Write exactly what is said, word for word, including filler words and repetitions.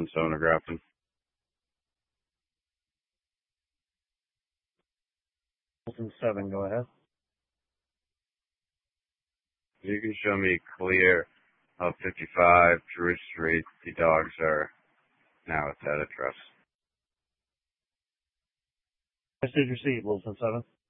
Wilson Sonographin. Wilson seven, go ahead. You can show me clear of fifty-five, Druid Street. The dogs are now at that address. Message received, Wilson seven.